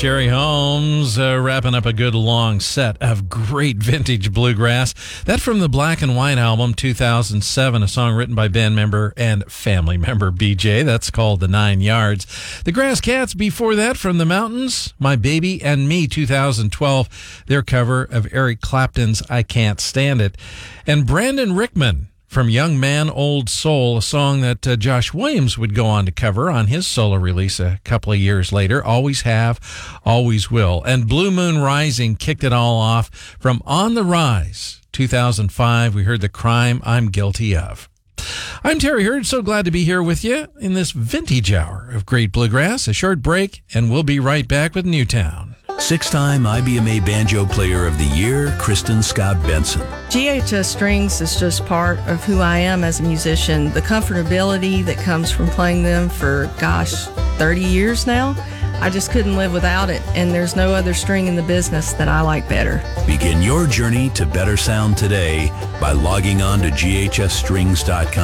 Jerry Holmes wrapping up a good long set of great vintage bluegrass. That from the Black and White album 2007, a song written by band member and family member BJ. That's called The 9 Yards. The Grass Cats before that from the Mountains, My Baby and Me 2012, their cover of Eric Clapton's I Can't Stand It. And Brandon Rickman from Young Man, Old Soul, a song that Josh Williams would go on to cover on his solo release a couple of years later. Always Have, Always Will. And Blue Moon Rising kicked it all off from On the Rise, 2005. We heard The Crime I'm Guilty Of. I'm Terry Hurd, so glad to be here with you in this vintage hour of great bluegrass. A short break, and we'll be right back with Newtown. 6-time IBMA Banjo Player of the Year, Kristen Scott Benson. GHS Strings is just part of who I am as a musician. The comfortability that comes from playing them for, 30 years now, I just couldn't live without it, and there's no other string in the business that I like better. Begin your journey to better sound today by logging on to ghsstrings.com.